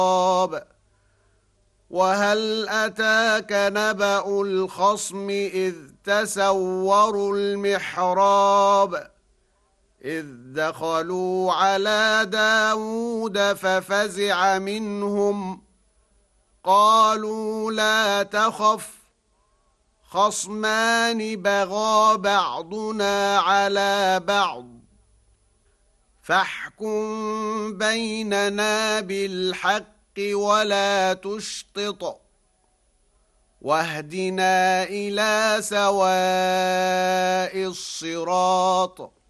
وهل أتاك نبأ الخصم إذ تسوروا المحراب إذ دخلوا على داود ففزع منهم قالوا لا تخف خصمان بغى بعضنا على بعض فاحكم بيننا بالحق ولا تشطط واهدنا إلى سواء الصراط